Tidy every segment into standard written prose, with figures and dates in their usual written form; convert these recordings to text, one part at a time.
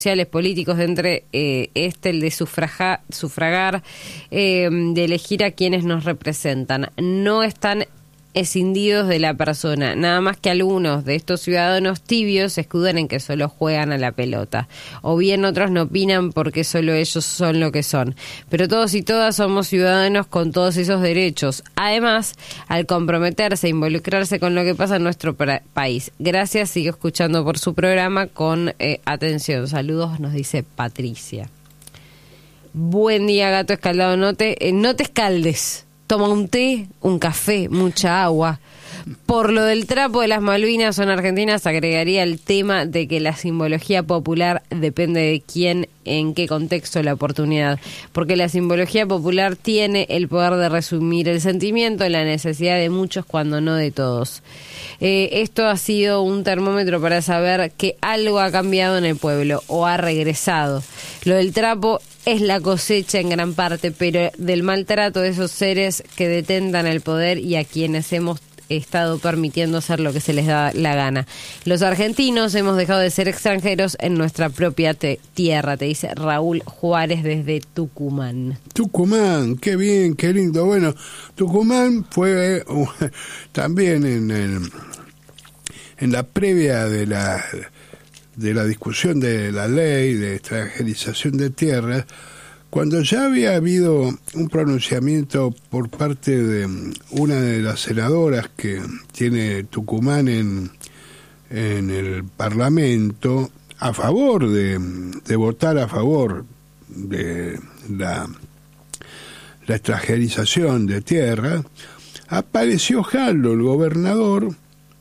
sociales, políticos, entre el de sufragar, de elegir a quienes nos representan. No están escindidos de la persona, nada más que algunos de estos ciudadanos tibios se escudan en que solo juegan a la pelota, o bien otros no opinan porque solo ellos son lo que son, pero todos y todas somos ciudadanos con todos esos derechos, además, al comprometerse e involucrarse con lo que pasa en nuestro país. Gracias, sigo escuchando por su programa con atención. Saludos, nos dice Patricia. Buen día, gato escaldado, no te escaldes. Toma un té, un café, mucha agua. Por lo del trapo de las Malvinas son argentinas, agregaría el tema de que la simbología popular depende de quién, en qué contexto, la oportunidad. Porque la simbología popular tiene el poder de resumir el sentimiento, la necesidad de muchos cuando no de todos. Esto ha sido un termómetro para saber que algo ha cambiado en el pueblo o ha regresado. Lo del trapo es la cosecha en gran parte, pero del maltrato de esos seres que detentan el poder y a quienes hemos estado permitiendo hacer lo que se les da la gana. Los argentinos hemos dejado de ser extranjeros en nuestra propia tierra, te dice Raúl Juárez desde Tucumán. Tucumán, qué bien, qué lindo. Bueno, Tucumán fue también en la previa de la discusión de la ley de extranjerización de tierras, cuando ya había habido un pronunciamiento por parte de una de las senadoras que tiene Tucumán en el Parlamento, a favor de votar a favor de la extranjerización de tierra, apareció Jallo, el gobernador,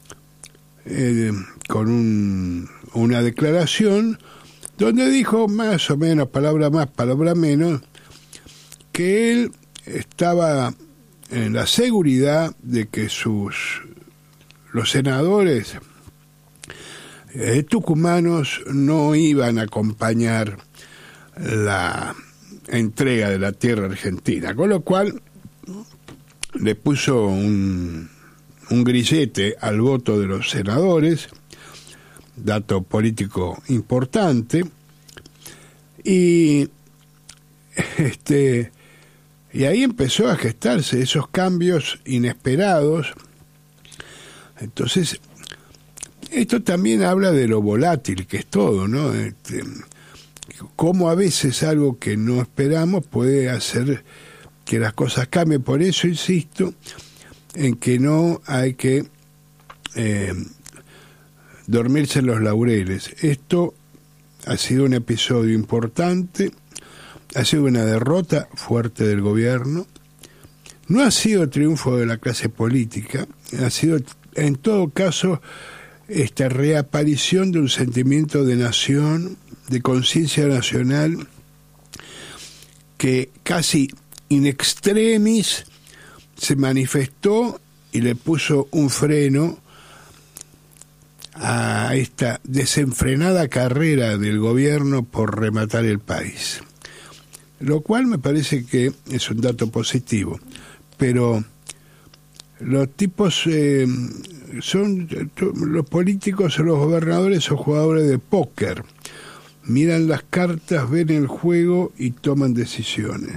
con una declaración donde dijo más o menos, palabra más, palabra menos, que él estaba en la seguridad de que los senadores tucumanos no iban a acompañar la entrega de la tierra argentina, con lo cual le puso un grillete al voto de los senadores, dato político importante, y ahí empezó a gestarse esos cambios inesperados. Entonces, esto también habla de lo volátil que es todo, ¿no? Cómo a veces algo que no esperamos puede hacer que las cosas cambien. Por eso insisto en que no hay que dormirse en los laureles. Esto ha sido un episodio importante, ha sido una derrota fuerte del gobierno, no ha sido triunfo de la clase política, ha sido en todo caso esta reaparición de un sentimiento de nación, de conciencia nacional, que casi in extremis se manifestó y le puso un freno a esta desenfrenada carrera del gobierno por rematar el país, lo cual me parece que es un dato positivo. Pero los tipos los políticos o los gobernadores son jugadores de póker, miran las cartas, ven el juego y toman decisiones.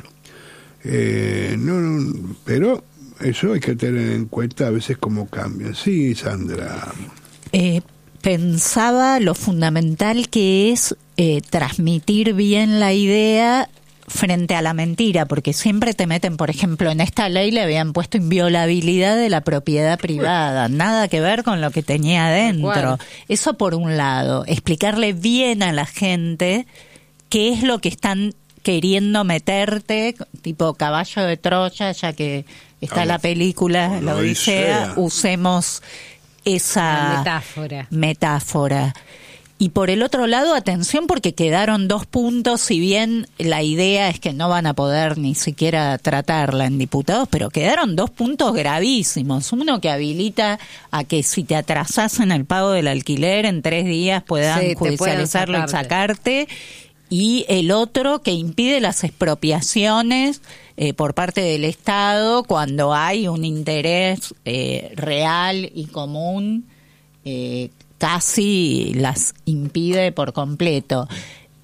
Pero eso hay que tener en cuenta a veces cómo cambian. Sí, Sandra. Pensaba lo fundamental que es transmitir bien la idea frente a la mentira, porque siempre te meten, por ejemplo, en esta ley le habían puesto inviolabilidad de la propiedad privada, nada que ver con lo que tenía adentro. Eso por un lado, explicarle bien a la gente qué es lo que están queriendo meterte, tipo caballo de Troya, ya que está la película, la Odisea, usemos esa metáfora. Y por el otro lado, atención, porque quedaron 2 puntos, si bien la idea es que no van a poder ni siquiera tratarla en diputados, pero quedaron 2 puntos gravísimos. Uno que habilita a que si te atrasás en el pago del alquiler, en 3 días puedan judicializarlo y sacarte. Y el otro que impide las expropiaciones por parte del Estado cuando hay un interés real y común, casi las impide por completo.